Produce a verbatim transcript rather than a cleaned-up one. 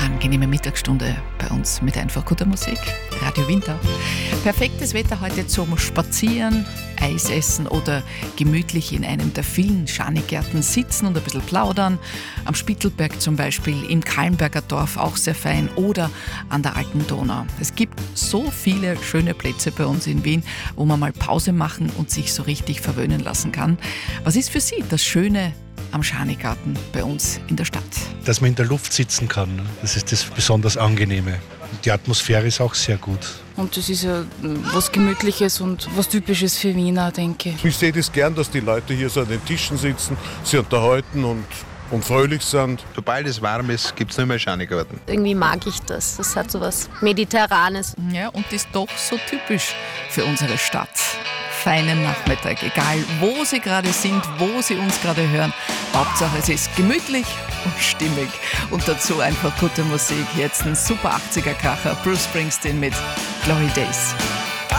angenehme Mittagsstunde bei uns mit einfach guter Musik. Radio Winter. Perfektes Wetter heute zum Spazieren, Eis essen oder gemütlich in einem der vielen Schanigärten sitzen und ein bisschen plaudern. Am Spittelberg zum Beispiel, im Kallenberger Dorf auch sehr fein oder an der Alten Donau. Es gibt so viele schöne Plätze bei uns in Wien, wo man mal Pause machen und sich so richtig verwöhnen lassen kann. Was ist für Sie das Schöne am Schanigarten bei uns in der Stadt? Dass man in der Luft sitzen kann, das ist das besonders Angenehme. Die Atmosphäre ist auch sehr gut. Und das ist ja was Gemütliches und was Typisches für Wiener, denke ich. Ich sehe das gern, dass die Leute hier so an den Tischen sitzen, sich unterhalten und, und fröhlich sind. Sobald es warm ist, gibt es nicht mehr Schanigarten. Irgendwie mag ich das. Das hat so was Mediterranes. Ja, und ist doch so typisch für unsere Stadt. Feinen Nachmittag, egal wo Sie gerade sind, wo Sie uns gerade hören. Hauptsache es ist gemütlich und stimmig. Und dazu einfach gute Musik. Jetzt ein super achtziger-Kracher, Bruce Springsteen mit Glory Days.